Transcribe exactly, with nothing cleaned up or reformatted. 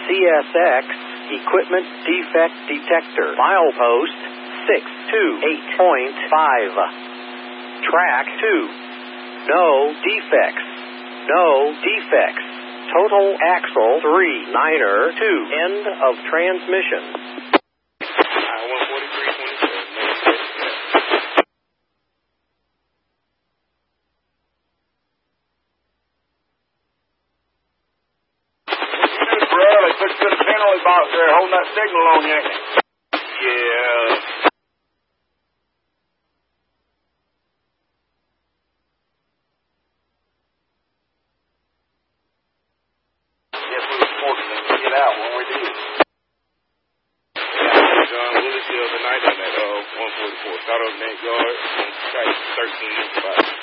C S X Equipment Defect Detector. Milepost six two eight point five. Track two. No defects. No defects. Total axle three niner two. End of transmission. I one forty-three twenty-seven. Bro, they put you in a penalty box there holding that signal on you. Yeah. Yes, we were fortunate to get out when we did. John Willis the other night on that uh, one forty-four. Shot up neck guard and strike thirteen inch by.